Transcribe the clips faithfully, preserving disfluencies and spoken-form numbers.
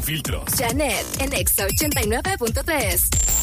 filtros. Janet en Exa ochenta y nueve punto tres.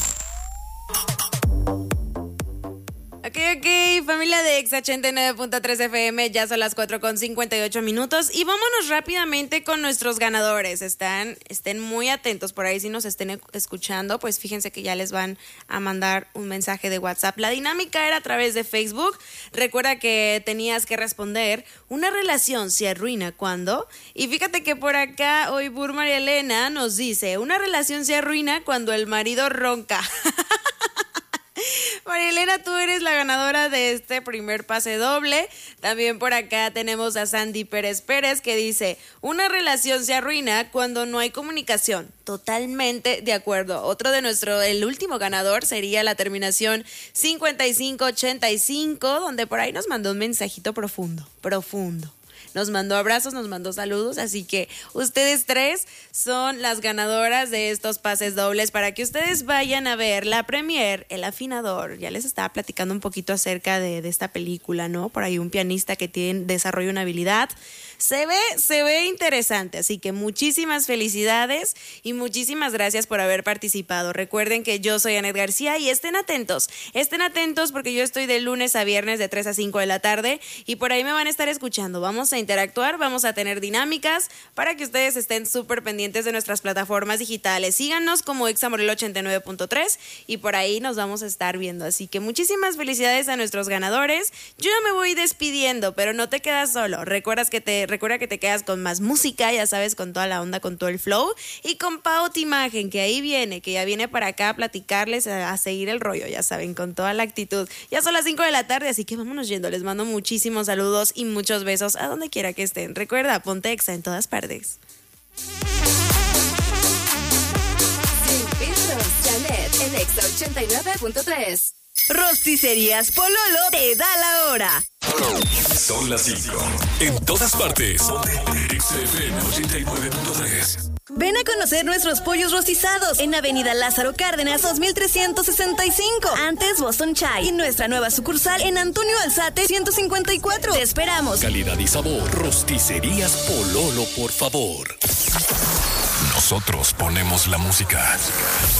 Ok, ok, familia de Exa ochenta y nueve punto tres F M, ya son las cuatro con cincuenta y ocho minutos y vámonos rápidamente con nuestros ganadores. Están, estén muy atentos por ahí si nos estén escuchando, pues fíjense que ya les van a mandar un mensaje de WhatsApp. La dinámica era a través de Facebook. Recuerda que tenías que responder, ¿una relación se arruina cuando? Y fíjate que por acá hoy Bur María Elena nos dice, una relación se arruina cuando el marido ronca. María Elena, tú eres la ganadora de este primer pase doble. También por acá tenemos a Sandy Pérez Pérez que dice, una relación se arruina cuando no hay comunicación. Totalmente de acuerdo. Otro de nuestro, el último ganador sería la terminación cincuenta y cinco ochenta y cinco, donde por ahí nos mandó un mensajito profundo, profundo. Nos mandó abrazos, nos mandó saludos, así que ustedes tres son las ganadoras de estos pases dobles para que ustedes vayan a ver la premier, El Afinador. Ya les estaba platicando un poquito acerca de, de esta película, ¿no? Por ahí un pianista que tiene, desarrolla una habilidad. Se ve, se ve interesante, así que muchísimas felicidades y muchísimas gracias por haber participado. Recuerden que yo soy Anet García y estén atentos, estén atentos porque yo estoy de lunes a viernes de tres a cinco de la tarde y por ahí me van a estar escuchando. Vamos a interactuar, vamos a tener dinámicas para que ustedes estén súper pendientes de nuestras plataformas digitales. Síganos como Exa Morelia ochenta y nueve punto tres y por ahí nos vamos a estar viendo. Así que muchísimas felicidades a nuestros ganadores. Yo me voy despidiendo, pero no te quedas solo. Recuerdas que te Recuerda que te quedas con más música, ya sabes, con toda la onda, con todo el flow. Y con Paut Imagen, que ahí viene, que ya viene para acá a platicarles, a, a seguir el rollo, ya saben, con toda la actitud. Ya son las cinco de la tarde, así que vámonos yendo. Les mando muchísimos saludos y muchos besos a donde quiera que estén. Recuerda, ponte Exa en todas partes. Sin filtros, Janet en Exa ochenta y nueve punto tres. Rosticerías Pololo te da la hora. Son las cinco. En todas partes. Exa F M ochenta y nueve punto tres. Ven a conocer nuestros pollos rostizados en Avenida Lázaro Cárdenas dos mil trescientos sesenta y cinco, antes Boston Chai, y nuestra nueva sucursal en Antonio Alzate ciento cincuenta y cuatro. Te esperamos. Calidad y sabor. Rosticerías Pololo, por favor. Nosotros ponemos la música.